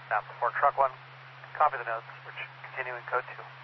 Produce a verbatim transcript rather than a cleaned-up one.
Now, for truck one, copy the notes. We're continuing code two.